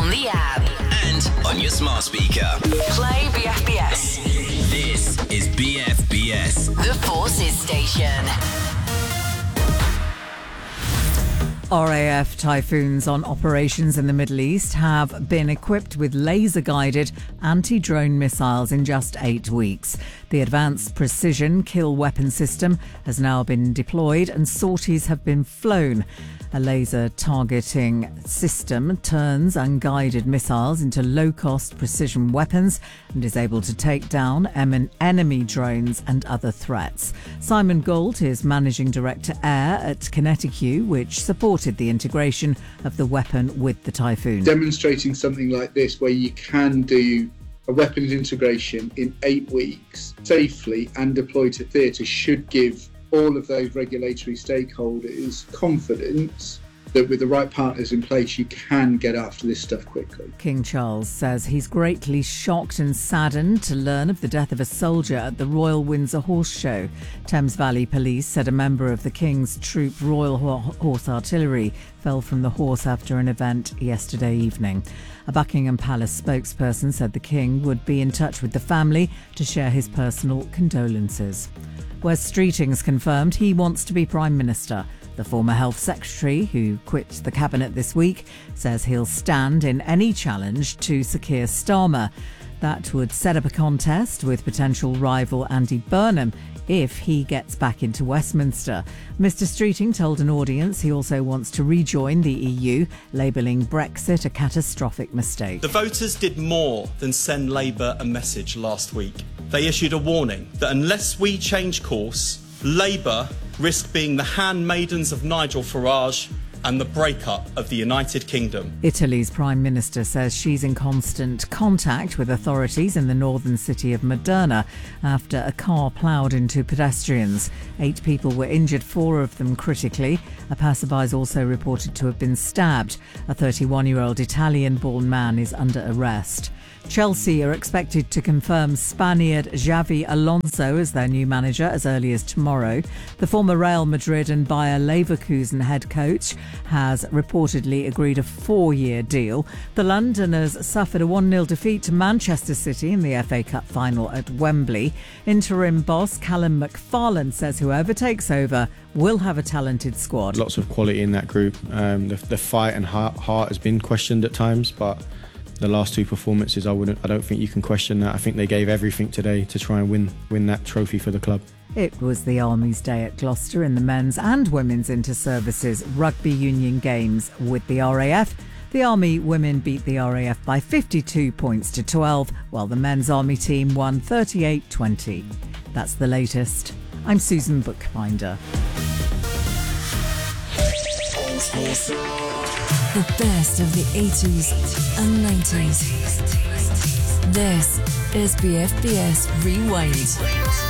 the app and on your smart speaker. Play BFBS. This is BFBS. The Forces Station. RAF Typhoons on operations in the Middle East have been equipped with laser-guided anti-drone missiles in just 8 weeks. The Advanced Precision Kill Weapon System has now been deployed and sorties have been flown. A laser targeting system turns unguided missiles into low-cost precision weapons and is able to take down enemy drones and other threats. Simon Gault is Managing Director Air at Kinetic, which supported the integration of the weapon with the Typhoon. Demonstrating something like this where you can do a weapons integration in 8 weeks safely and deploy to theatre should give all of those regulatory stakeholders confidence that with the right partners in place, you can get after this stuff quickly. King Charles says he's greatly shocked and saddened to learn of the death of a soldier at the Royal Windsor Horse Show. Thames Valley Police said a member of the King's Troop Royal Horse Artillery fell from the horse after an event yesterday evening. A Buckingham Palace spokesperson said the King would be in touch with the family to share his personal condolences. Wes Streeting's confirmed he wants to be Prime Minister. The former Health Secretary, who quit the Cabinet this week, says he'll stand in any challenge to Sir Keir Starmer. That would set up a contest with potential rival Andy Burnham if he gets back into Westminster. Mr Streeting told an audience he also wants to rejoin the EU, labelling Brexit a catastrophic mistake. The voters did more than send Labour a message last week. They issued a warning that unless we change course, Labour risk being the handmaidens of Nigel Farage and the breakup of the United Kingdom. Italy's Prime Minister says she's in constant contact with authorities in the northern city of Modena after a car ploughed into pedestrians. 8 people were injured, 4 of them critically. A passerby is also reported to have been stabbed. A 31-year-old Italian-born man is under arrest. Chelsea are expected to confirm Spaniard Xavi Alonso as their new manager as early as tomorrow. The former Real Madrid and Bayer Leverkusen head coach has reportedly agreed a 4-year deal. The Londoners suffered a 1-0 defeat to Manchester City in the FA Cup final at Wembley. Interim boss Callum McFarland says whoever takes over will have a talented squad. Lots of quality in that group. The fight and heart has been questioned at times, but the last 2 performances, I don't think you can question that. I think they gave everything today to try and win that trophy for the club. It was the Army's day at Gloucester in the men's and women's inter-services rugby union games with the RAF. The Army women beat the RAF by 52 points to 12, while the men's Army team won 38-20. That's the latest. I'm Susan Bookbinder. The best of the 80s and 90s. This is BFBS Rewind.